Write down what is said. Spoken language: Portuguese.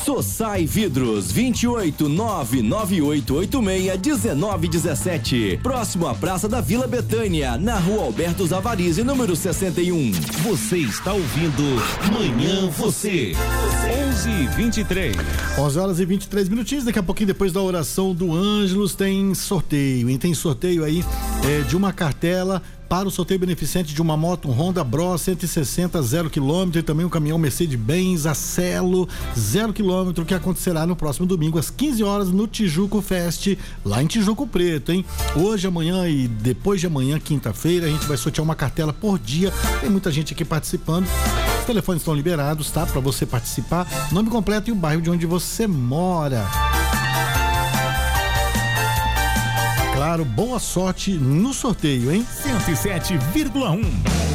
Sossai Vidros, 28998861917. Próximo à Praça da Vila Betânia, na Rua Alberto Zavarizi, número 61. Você está ouvindo Manhã Você. 11h23. 11h23. Daqui a pouquinho, depois da oração do Ângelos, tem sorteio, hein? Tem sorteio aí de uma cartela para o sorteio beneficente de uma moto Honda Bros 160 0 km e também um caminhão Mercedes-Benz Acelo 0 km, que acontecerá no próximo domingo às 15 horas no Tijuco Fest, lá em Tijuco Preto, hein? Hoje, amanhã e depois de amanhã, quinta-feira, a gente vai sortear uma cartela por dia. Tem muita gente aqui participando. Os telefones estão liberados, tá? Para você participar. Nome completo e o bairro de onde você mora. Claro, boa sorte no sorteio, hein? 107,1.